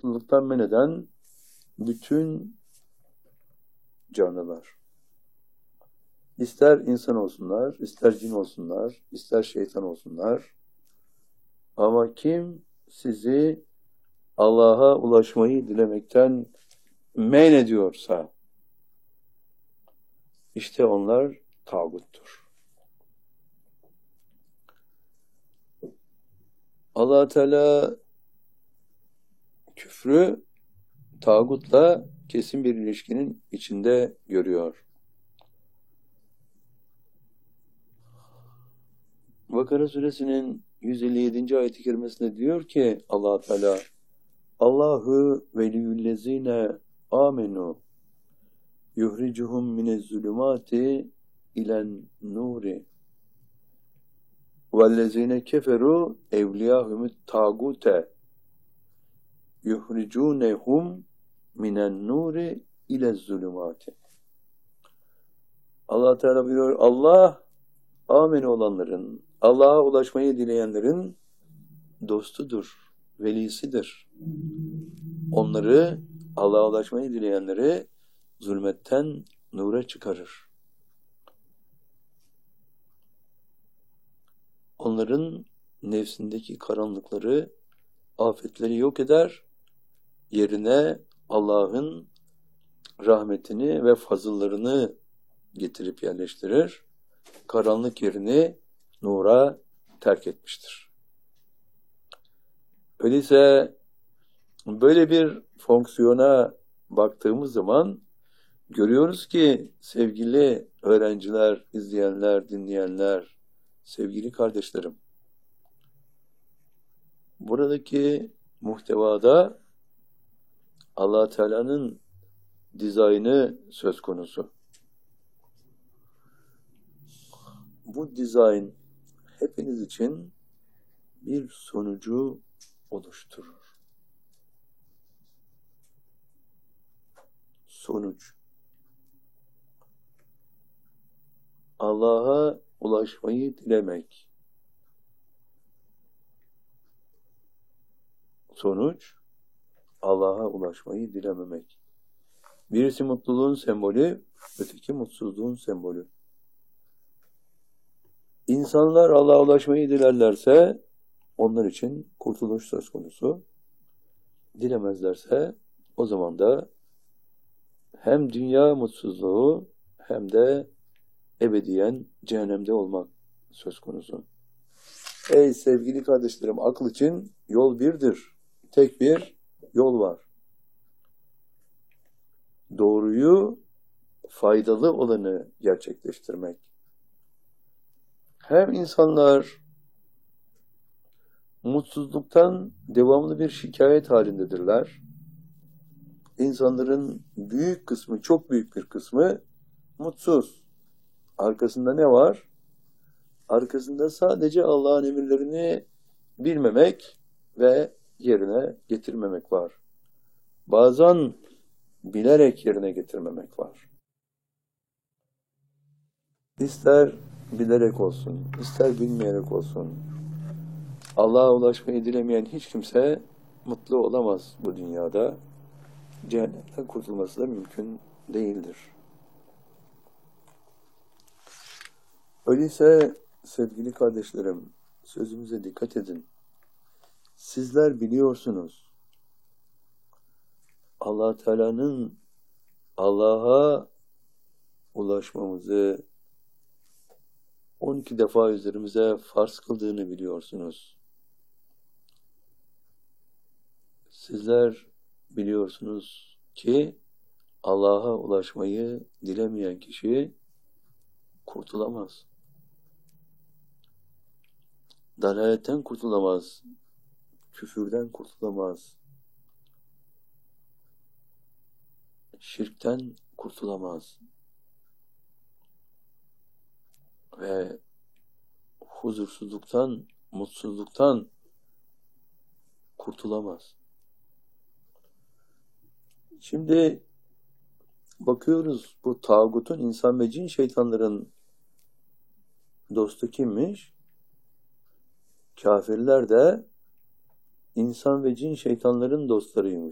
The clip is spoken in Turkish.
mutluluktan men eden bütün canlılar. İster insan olsunlar, ister cin olsunlar, ister şeytan olsunlar. Ama kim sizi Allah'a ulaşmayı dilemekten men ediyorsa, işte onlar tağuttur. Allah Teala küfrü tağutla kesin bir ilişkinin içinde görüyor. Bakara suresinin 157. ayet-i kerimesinde diyor ki Allah Teala Allahu veliyyüllezine amenu yuhricuhum minezzulumati ilen nuri vellezine keferu evliyahumut tağute yuhricunehum minen nuri ilezzulumati. Allah Teala buyuruyor, Allah ameni olanların, Allah'a ulaşmayı dileyenlerin dostudur, velisidir. Onları, Allah'a ulaşmayı dileyenleri zulmetten nura çıkarır. Onların nefsindeki karanlıkları, afetleri yok eder, yerine Allah'ın rahmetini ve fazıllarını getirip yerleştirir. Karanlık yerini nura terk etmiştir. Öyleyse böyle bir fonksiyona baktığımız zaman görüyoruz ki sevgili öğrenciler, izleyenler, dinleyenler, sevgili kardeşlerim, buradaki muhtevada Allah Teala'nın dizaynı söz konusu. Bu dizayn hepiniz için bir sonucu oluşturur. Sonuç. Allah'a ulaşmayı dilemek. Sonuç, Allah'a ulaşmayı dilememek. Birisi mutluluğun sembolü, öteki mutsuzluğun sembolü. İnsanlar Allah'a ulaşmayı dilerlerse onlar için kurtuluş söz konusu. Dilemezlerse o zaman da hem dünya mutsuzluğu hem de ebediyen cehennemde olmak söz konusu. Ey sevgili kardeşlerim, akıl için yol birdir. Tek bir yol var. Doğruyu, faydalı olanı gerçekleştirmek. Hem insanlar mutsuzluktan devamlı bir şikayet halindedirler. İnsanların büyük kısmı, çok büyük bir kısmı mutsuz. Arkasında ne var? Arkasında sadece Allah'ın emirlerini bilmemek ve yerine getirmemek var. Bazen bilerek yerine getirmemek var. İster bilerek olsun, ister bilmeyerek olsun, Allah'a ulaşmayı dilemeyen hiç kimse mutlu olamaz bu dünyada. Cehennemden kurtulması da mümkün değildir. Öyleyse sevgili kardeşlerim, sözümüze dikkat edin. Sizler biliyorsunuz, Allah Teala'nın Allah'a ulaşmamızı 12 defa üzerimize farz kıldığını biliyorsunuz. Sizler biliyorsunuz ki Allah'a ulaşmayı dilemeyen kişi kurtulamaz. Dalaletten kurtulamaz. Küfürden kurtulamaz. Şirkten kurtulamaz. Ve huzursuzluktan, mutsuzluktan kurtulamaz. Şimdi bakıyoruz bu tağutun, insan ve cin şeytanların dostu kimmiş? Kafirler de insan ve cin şeytanların dostlarıymış.